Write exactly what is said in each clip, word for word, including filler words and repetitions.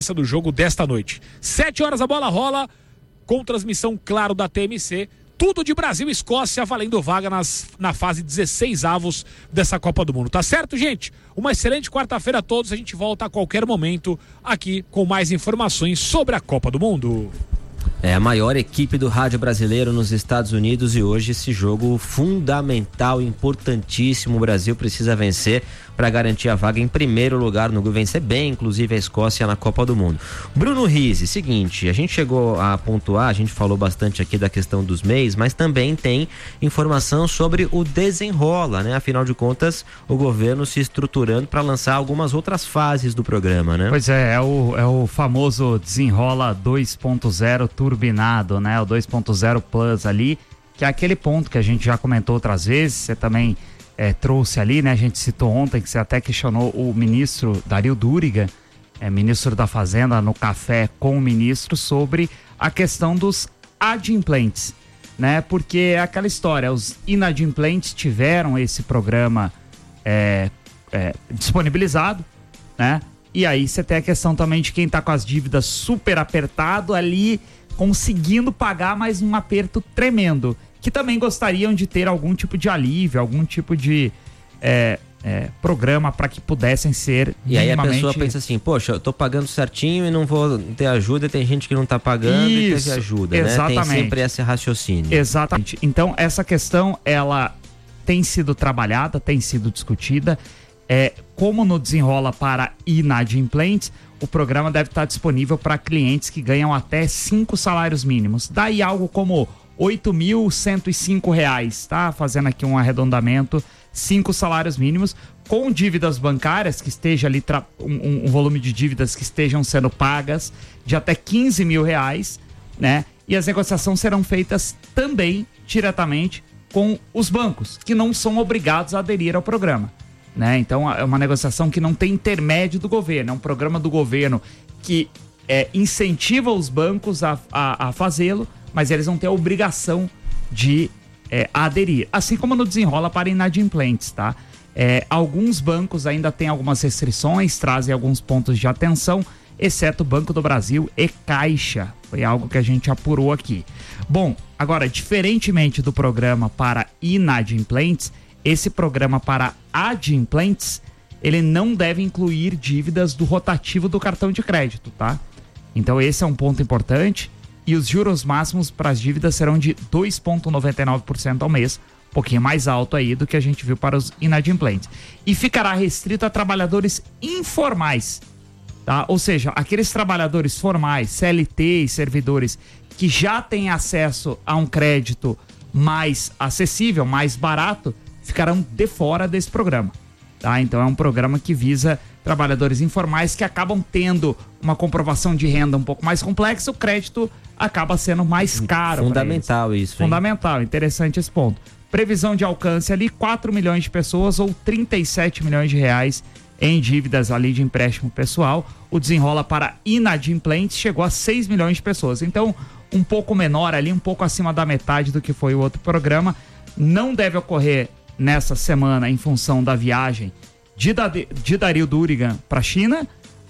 do jogo desta noite. Sete horas a bola rola, com transmissão, claro, da T M C. Tudo de Brasil e Escócia, valendo vaga nas, na fase dezesseis avos dessa Copa do Mundo. Tá certo, gente? Uma excelente quarta-feira a todos. A gente volta a qualquer momento aqui com mais informações sobre a Copa do Mundo. É a maior equipe do rádio brasileiro nos Estados Unidos e hoje esse jogo fundamental, importantíssimo. O Brasil precisa vencer para garantir a vaga em primeiro lugar no grupo, vencer bem, inclusive, a Escócia na Copa do Mundo. Bruno Rizzi, seguinte, a gente chegou a pontuar, a gente falou bastante aqui da questão dos meios, mas também tem informação sobre o desenrola, né? Afinal de contas, o governo se estruturando para lançar algumas outras fases do programa, né? Pois é, é o, é o famoso desenrola dois ponto zero turbinado, né? O dois ponto zero Plus ali, que é aquele ponto que a gente já comentou outras vezes, você também é, trouxe ali, né? A gente citou ontem que você até questionou o ministro Dario Duriga, é, ministro da Fazenda, no café com o ministro, sobre a questão dos adimplentes, né? Porque é aquela história, os inadimplentes tiveram esse programa é, é, disponibilizado, né? E aí você tem a questão também de quem tá com as dívidas super apertado ali, conseguindo pagar, mas um aperto tremendo, que também gostariam de ter algum tipo de alívio, algum tipo de é, é, programa para que pudessem ser e aí minimamente... a pessoa pensa assim, poxa, eu tô pagando certinho e não vou ter ajuda, tem gente que não tá pagando Isso, e teve ajuda, exatamente. né? Tem sempre esse raciocínio. Exatamente. Então essa questão, ela tem sido trabalhada, tem sido discutida. É, como no desenrola para inadimplentes, o programa deve estar disponível para clientes que ganham até cinco salários mínimos. Daí algo como oito mil cento e cinco reais, tá? Fazendo aqui um arredondamento, cinco salários mínimos, com dívidas bancárias que esteja ali, tra- um, um volume de dívidas que estejam sendo pagas de até quinze mil reais, né? E as negociações serão feitas também diretamente com os bancos, que não são obrigados a aderir ao programa. Né? Então é uma negociação que não tem intermédio do governo, é um programa do governo que é, incentiva os bancos a, a, a fazê-lo, mas eles não têm a obrigação de é, aderir, assim como no desenrola para inadimplentes, tá? É, alguns bancos ainda têm algumas restrições, trazem alguns pontos de atenção, exceto o Banco do Brasil e Caixa, foi algo que a gente apurou aqui. Bom, agora, diferentemente do programa para inadimplentes, esse programa para adimplentes, ele não deve incluir dívidas do rotativo do cartão de crédito, tá? Então esse é um ponto importante, e os juros máximos para as dívidas serão de dois vírgula noventa e nove por cento ao mês, um pouquinho mais alto aí do que a gente viu para os inadimplentes. E ficará restrito a trabalhadores informais, tá? Ou seja, aqueles trabalhadores formais, C L T e servidores que já têm acesso a um crédito mais acessível, mais barato, ficarão de fora desse programa, tá? Então é um programa que visa trabalhadores informais que acabam tendo uma comprovação de renda um pouco mais complexa, o crédito acaba sendo mais caro. Fundamental isso, hein? Fundamental, interessante esse ponto. Previsão de alcance ali, quatro milhões de pessoas ou trinta e sete milhões de reais em dívidas ali de empréstimo pessoal. O desenrola para inadimplentes chegou a seis milhões de pessoas, então um pouco menor ali, um pouco acima da metade do que foi o outro programa. Não deve ocorrer nessa semana em função da viagem de, da, de Dario Duriga para a China,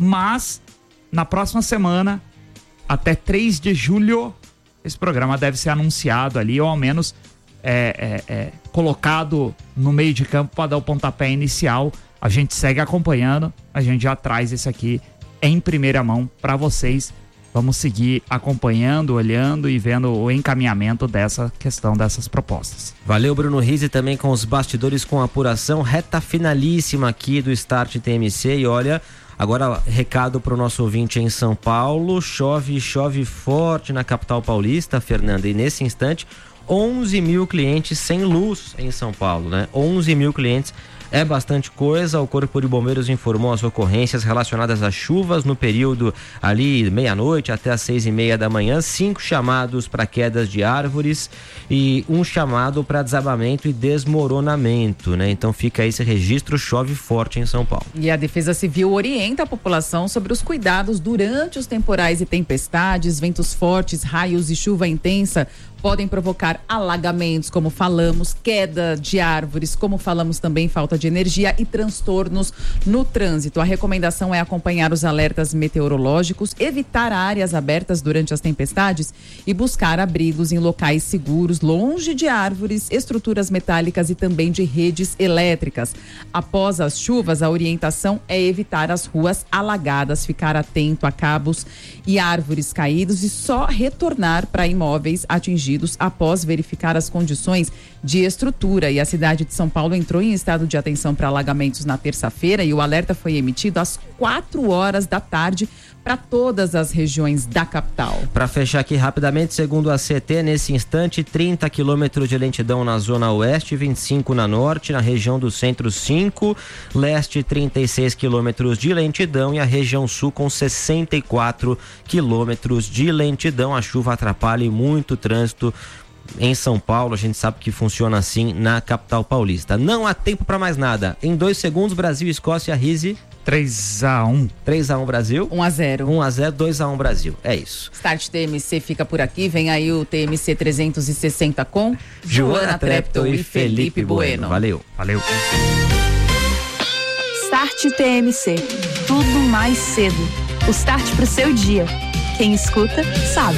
mas na próxima semana, até três de julho, esse programa deve ser anunciado ali, ou ao menos é, é, é, colocado no meio de campo para dar o pontapé inicial. A gente segue acompanhando, a gente já traz esse aqui em primeira mão para vocês. Vamos seguir acompanhando, olhando e vendo o encaminhamento dessa questão, dessas propostas. Valeu, Bruno Rizzi, também com os bastidores, com a apuração, reta finalíssima aqui do Start T M C. E olha, agora recado para o nosso ouvinte em São Paulo, chove, chove forte na capital paulista, Fernanda, e nesse instante, onze mil clientes sem luz em São Paulo, né? onze mil clientes. É bastante coisa. O Corpo de Bombeiros informou as ocorrências relacionadas às chuvas no período ali meia-noite até às seis e meia da manhã. Cinco chamados para quedas de árvores e um chamado para desabamento e desmoronamento, né? Então fica aí esse registro, chove forte em São Paulo. E a Defesa Civil orienta a população sobre os cuidados durante os temporais e tempestades, ventos fortes, raios e chuva intensa podem provocar alagamentos, como falamos, queda de árvores, como falamos também, falta de energia e transtornos no trânsito. A recomendação é acompanhar os alertas meteorológicos, evitar áreas abertas durante as tempestades e buscar abrigos em locais seguros, longe de árvores, estruturas metálicas e também de redes elétricas. Após as chuvas, a orientação é evitar as ruas alagadas, ficar atento a cabos e árvores caídos e só retornar para imóveis atingidos após verificar as condições de estrutura. E a cidade de São Paulo entrou em estado de atenção para alagamentos na terça-feira e o alerta foi emitido às quatro horas da tarde para todas as regiões da capital. Para fechar aqui rapidamente, segundo a C T, nesse instante, trinta quilômetros de lentidão na zona oeste, vinte e cinco na norte, na região do centro cinco, leste trinta e seis quilômetros de lentidão e a região sul com sessenta e quatro quilômetros de lentidão. A chuva atrapalha muito o trânsito em São Paulo, a gente sabe que funciona assim na capital paulista. Não há tempo para mais nada. Em dois segundos, Brasil e Escócia, Rise. três a um. três a um Brasil. um a zero. um a zero, dois a um Brasil. É isso. Start T M C fica por aqui. Vem aí o T M C trezentos e sessenta com Joana Treptow e Felipe Bueno. Valeu. Valeu. Start T M C. Tudo mais cedo. O start pro seu dia. Quem escuta, sabe.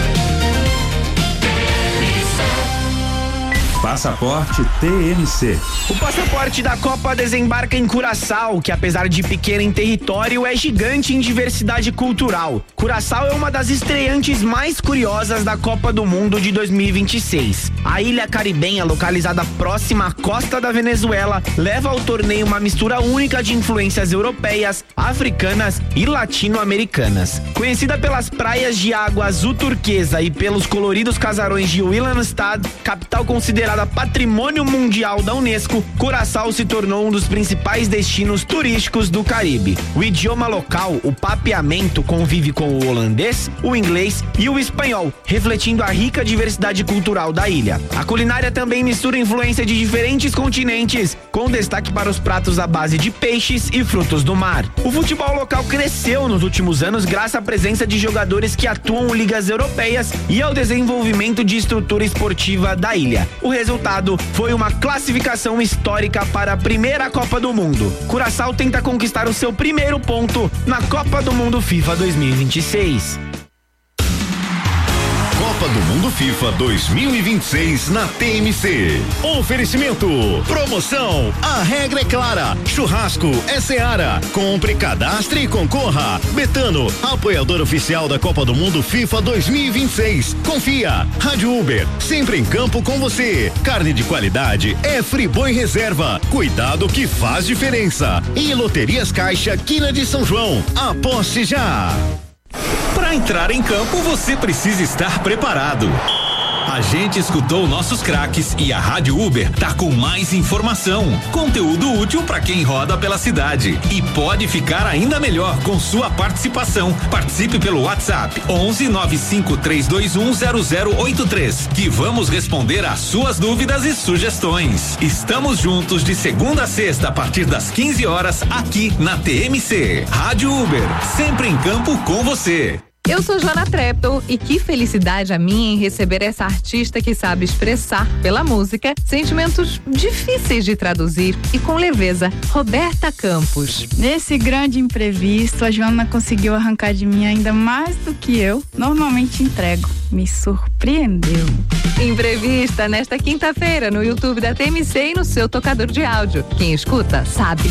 Passaporte T M C. O passaporte da Copa desembarca em Curaçao, que apesar de pequeno em território, é gigante em diversidade cultural. Curaçao é uma das estreantes mais curiosas da Copa do Mundo de dois mil e vinte e seis. A ilha caribenha, localizada próxima à costa da Venezuela, leva ao torneio uma mistura única de influências europeias, africanas e latino-americanas. Conhecida pelas praias de água azul turquesa e pelos coloridos casarões de Willemstad, capital considerada Patrimônio Mundial da Unesco, Curaçao se tornou um dos principais destinos turísticos do Caribe. O idioma local, o papeamento, convive com o holandês, o inglês e o espanhol, refletindo a rica diversidade cultural da ilha. A culinária também mistura influência de diferentes continentes, com destaque para os pratos à base de peixes e frutos do mar. O futebol local cresceu nos últimos anos graças à presença de jogadores que atuam em ligas europeias e ao desenvolvimento de estrutura esportiva da ilha. O resultado foi uma classificação histórica para a primeira Copa do Mundo. Curaçao tenta conquistar o seu primeiro ponto na Copa do Mundo FIFA dois mil e vinte e seis. Copa do Mundo FIFA dois mil e vinte e seis na T M C. Oferecimento. Promoção. A regra é clara. Churrasco é Seara. Compre, cadastre e concorra. Betano, apoiador oficial da Copa do Mundo FIFA dois mil e vinte e seis. Confia. Rádio Uber, sempre em campo com você. Carne de qualidade é Friboi Reserva. Cuidado que faz diferença. E Loterias Caixa, Quina de São João. Aposte já. Para entrar em campo, você precisa estar preparado. A gente escutou nossos craques e a Rádio Uber tá com mais informação, conteúdo útil para quem roda pela cidade e pode ficar ainda melhor com sua participação. Participe pelo WhatsApp onze nove cinco três dois um zero zero oito três, que vamos responder às suas dúvidas e sugestões. Estamos juntos de segunda a sexta a partir das quinze horas aqui na T M C. Rádio Uber, sempre em campo com você. Eu sou Joana Treptow e que felicidade a minha em receber essa artista que sabe expressar pela música sentimentos difíceis de traduzir e com leveza, Roberta Campos. Nesse grande imprevisto, a Joana conseguiu arrancar de mim ainda mais do que eu normalmente entrego. Me surpreendeu. Entrevista nesta quinta-feira no YouTube da T M C e no seu tocador de áudio. Quem escuta, sabe.